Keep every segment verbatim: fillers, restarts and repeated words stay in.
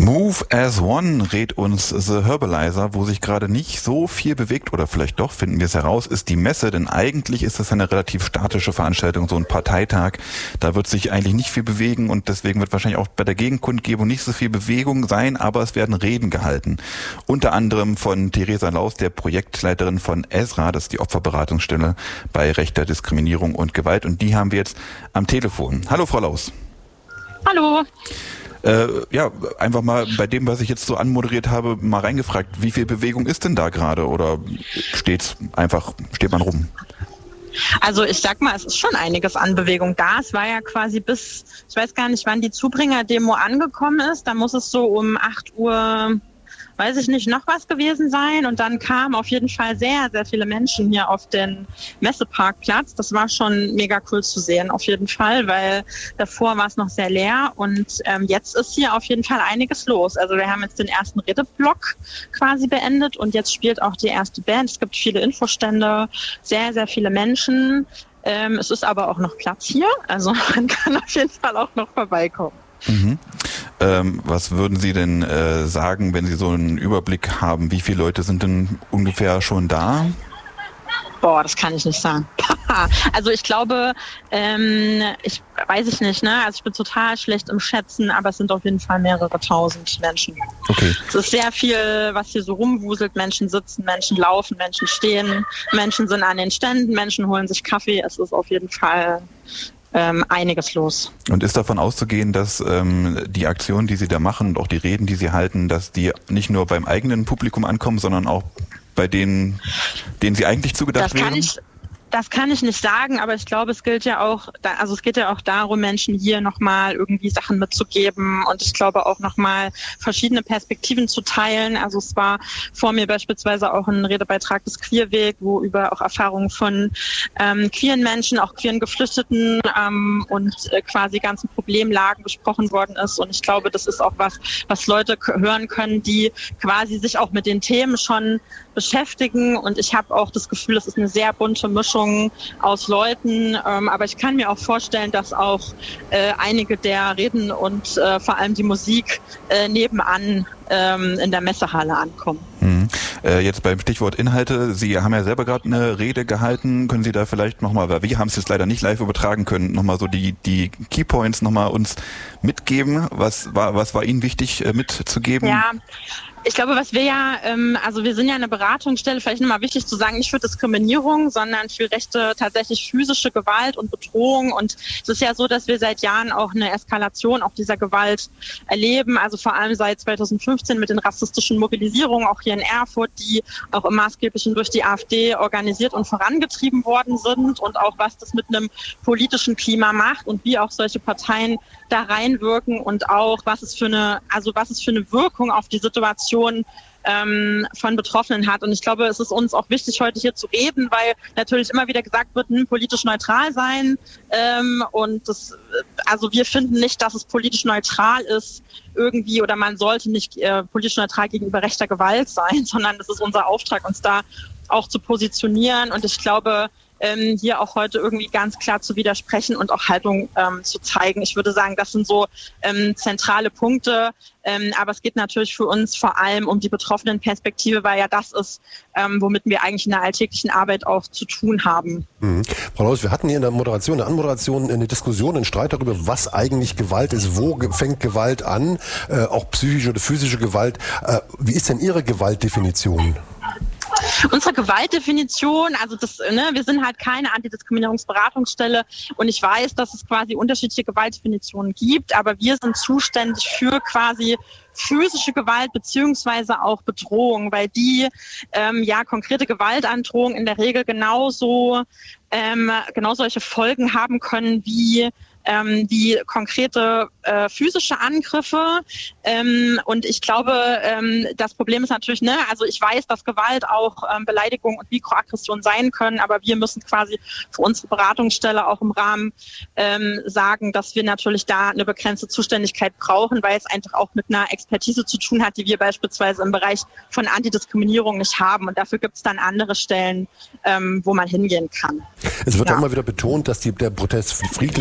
Move as One rät uns The Herbalizer, wo sich gerade nicht so viel bewegt, oder vielleicht doch, finden wir es heraus, ist die Messe, denn eigentlich ist das eine relativ statische Veranstaltung, so ein Parteitag. Da wird sich eigentlich nicht viel bewegen und deswegen wird wahrscheinlich auch bei der Gegenkundgebung nicht so viel Bewegung sein, aber es werden Reden gehalten. Unter anderem von Theresa Laus, der Projektleiterin von ESRA, das ist die Opferberatungsstelle bei rechter Diskriminierung und Gewalt, und die haben wir jetzt am Telefon. Hallo Frau Laus. Hallo. Äh, ja, einfach mal bei dem, was ich jetzt so anmoderiert habe, mal reingefragt, wie viel Bewegung ist denn da gerade oder steht's einfach, steht man rum? Also ich sag mal, es ist schon einiges an Bewegung da. Es war ja quasi bis, ich weiß gar nicht, wann die Zubringer-Demo angekommen ist. Da muss es so um acht Uhr, weiß ich nicht, noch was gewesen sein. Und dann kamen auf jeden Fall sehr, sehr viele Menschen hier auf den Messeparkplatz. Das war schon mega cool zu sehen, auf jeden Fall, weil davor war es noch sehr leer. Und ähm, jetzt ist hier auf jeden Fall einiges los. Also wir haben jetzt den ersten Redeblock quasi beendet und jetzt spielt auch die erste Band. Es gibt viele Infostände, sehr, sehr viele Menschen. Ähm, es ist aber auch noch Platz hier. Also man kann auf jeden Fall auch noch vorbeikommen. Mhm. Ähm, was würden Sie denn äh, sagen, wenn Sie so einen Überblick haben? Wie viele Leute sind denn ungefähr schon da? Boah, das kann ich nicht sagen. Also ich glaube, ähm, ich weiß ich nicht, ne? Also ich bin total schlecht im Schätzen, aber es sind auf jeden Fall mehrere tausend Menschen. Okay. Es ist sehr viel, was hier so rumwuselt. Menschen sitzen, Menschen laufen, Menschen stehen, Menschen sind an den Ständen, Menschen holen sich Kaffee. Es ist auf jeden Fall Ähm, einiges los. Und ist davon auszugehen, dass ähm, die Aktionen, die Sie da machen und auch die Reden, die Sie halten, dass die nicht nur beim eigenen Publikum ankommen, sondern auch bei denen, denen sie eigentlich zugedacht das kann wären? Ich Das kann ich nicht sagen, aber ich glaube, es gilt ja auch, also es geht ja auch darum, Menschen hier nochmal irgendwie Sachen mitzugeben und ich glaube auch nochmal verschiedene Perspektiven zu teilen. Also es war vor mir beispielsweise auch ein Redebeitrag des Queerweg, wo über auch Erfahrungen von ähm, queeren Menschen, auch queeren Geflüchteten ähm, und äh, quasi ganzen Problemlagen besprochen worden ist. Und ich glaube, das ist auch was, was Leute k- hören können, die quasi sich auch mit den Themen schon beschäftigen. Und ich habe auch das Gefühl, es ist eine sehr bunte Mischung aus Leuten, ähm, aber ich kann mir auch vorstellen, dass auch äh, einige der Reden und äh, vor allem die Musik äh, nebenan ähm, in der Messehalle ankommen. Mhm. Äh, jetzt beim Stichwort Inhalte, Sie haben ja selber gerade eine Rede gehalten, können Sie da vielleicht nochmal, weil wir haben es jetzt leider nicht live übertragen können, nochmal so die, die Keypoints nochmal uns mitgeben? Was war, was war Ihnen wichtig äh, mitzugeben? Ja, ich glaube, was wir ja, ähm, also wir sind ja eine Beratungsstelle, vielleicht nochmal wichtig zu sagen, nicht für Diskriminierung, sondern für rechte, tatsächlich physische Gewalt und Bedrohung. Und es ist ja so, dass wir seit Jahren auch eine Eskalation auch dieser Gewalt erleben. Also vor allem seit zweitausendfünfzehn mit den rassistischen Mobilisierungen, auch hier in Erfurt, die auch im Maßgeblichen durch die AfD organisiert und vorangetrieben worden sind. Und auch was das mit einem politischen Klima macht und wie auch solche Parteien da reinwirken und auch was es für eine, also was es für eine Wirkung auf die Situation ähm, von Betroffenen hat. Und ich glaube, es ist uns auch wichtig, heute hier zu reden, weil natürlich immer wieder gesagt wird, hm, politisch neutral sein. Ähm, und das, also wir finden nicht, dass es politisch neutral ist irgendwie, oder man sollte nicht äh, politisch neutral gegenüber rechter Gewalt sein, sondern es ist unser Auftrag, uns da auch zu positionieren. Und ich glaube, ähm, hier auch heute irgendwie ganz klar zu widersprechen und auch Haltung ähm, zu zeigen. Ich würde sagen, das sind so ähm, zentrale Punkte. Ähm, aber es geht natürlich für uns vor allem um die betroffenen Perspektive, weil ja das ist, ähm, womit wir eigentlich in der alltäglichen Arbeit auch zu tun haben. Mhm. Frau Laus, wir hatten hier in der Moderation, in der Anmoderation eine Diskussion, einen Streit darüber, was eigentlich Gewalt ist, wo ge- fängt Gewalt an, äh, auch psychische oder physische Gewalt. Äh, wie ist denn Ihre Gewaltdefinition? Unsere Gewaltdefinition, also das, ne, wir sind halt keine Antidiskriminierungsberatungsstelle und ich weiß, dass es quasi unterschiedliche Gewaltdefinitionen gibt, aber wir sind zuständig für quasi physische Gewalt beziehungsweise auch Bedrohung, weil die ähm, ja konkrete Gewaltandrohung in der Regel genauso ähm, genau solche Folgen haben können wie ähm, wie konkrete äh, physische Angriffe. Ähm, und ich glaube, ähm, das Problem ist natürlich, ne, also ich weiß, dass Gewalt auch ähm, Beleidigung und Mikroaggression sein können, aber wir müssen quasi für unsere Beratungsstelle auch im Rahmen ähm, sagen, dass wir natürlich da eine begrenzte Zuständigkeit brauchen, weil es einfach auch mit einer Expertise zu tun hat, die wir beispielsweise im Bereich von Antidiskriminierung nicht haben. Und dafür gibt es dann andere Stellen, ähm, wo man hingehen kann. Es wird ja auch immer wieder betont, dass die, der Protest friedlich bleiben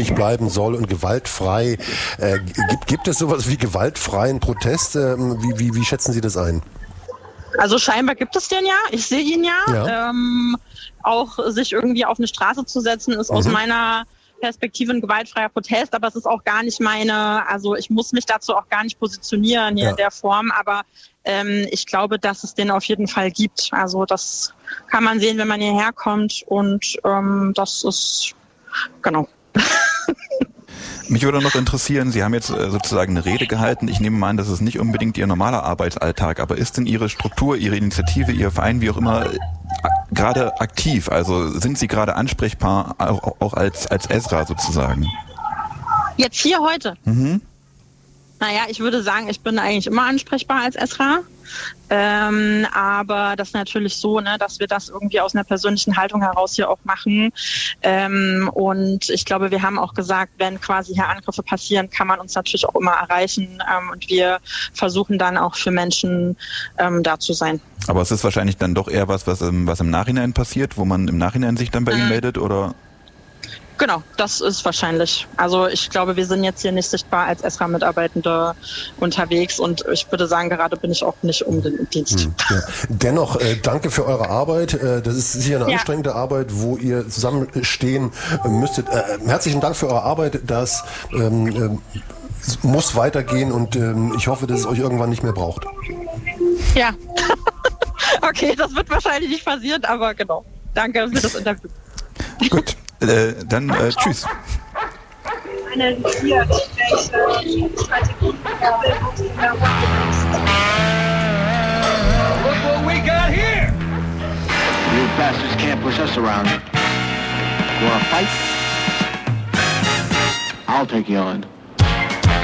soll und gewaltfrei. Äh, gibt, gibt es sowas wie gewaltfreien Protest? Äh, wie, wie, wie schätzen Sie das ein? Also scheinbar gibt es den ja. Ich sehe ihn ja. ja. Ähm, auch sich irgendwie auf eine Straße zu setzen, ist mhm. aus meiner Perspektive ein gewaltfreier Protest, aber es ist auch gar nicht meine, also ich muss mich dazu auch gar nicht positionieren hier ja. in der Form, aber ähm, ich glaube, dass es den auf jeden Fall gibt. Also das kann man sehen, wenn man hierher kommt und ähm, das ist, genau. Mich würde noch interessieren, Sie haben jetzt sozusagen eine Rede gehalten. Ich nehme mal an, das ist nicht unbedingt Ihr normaler Arbeitsalltag, aber ist denn Ihre Struktur, Ihre Initiative, Ihr Verein, wie auch immer, gerade aktiv? Also sind Sie gerade ansprechbar, auch, auch als, als Esra sozusagen? Jetzt hier heute? Mhm. Naja, ich würde sagen, ich bin eigentlich immer ansprechbar als Esra. Ähm, aber das ist natürlich so, ne, dass wir das irgendwie aus einer persönlichen Haltung heraus hier auch machen. Ähm, und ich glaube, wir haben auch gesagt, wenn quasi hier Angriffe passieren, kann man uns natürlich auch immer erreichen. Ähm, und wir versuchen dann auch für Menschen ähm, da zu sein. Aber es ist wahrscheinlich dann doch eher was, was im, was im Nachhinein passiert, wo man im Nachhinein sich dann bei mhm. Ihnen meldet, oder? Genau, das ist wahrscheinlich. Also ich glaube, wir sind jetzt hier nicht sichtbar als Esra-Mitarbeitende unterwegs und ich würde sagen, gerade bin ich auch nicht um den Dienst. Hm, ja. Dennoch, äh, danke für eure Arbeit. Äh, das ist sicher eine ja. anstrengende Arbeit, wo ihr zusammenstehen äh, müsstet. Äh, herzlichen Dank für eure Arbeit. Das ähm, äh, muss weitergehen und ähm, ich hoffe, dass es euch irgendwann nicht mehr braucht. Ja, okay, das wird wahrscheinlich nicht passieren, aber genau. Danke für das Interview. Gut. Äh, dann äh, tschüss. Analysiert, welche Strategien der Bildungsbildung ist. Look what we got here! You bastards can't push us around. You wanna fight? I'll take you on.